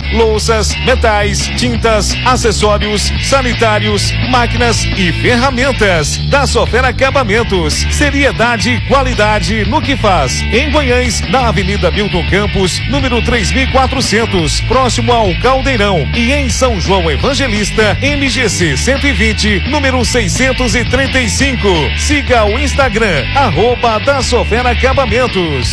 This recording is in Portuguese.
louças, metais, tintas, acessórios, sanitários, máquinas e ferramentas. Da Sofer Acabamentos, seriedade e qualidade no que faz. Em Goiânia, na Avenida Milton Campos, número 3400, próximo ao Caldeirão, e em São João Evangelista, MGC 120, número 635. Siga o Instagram, @da Sofer Acabamentos.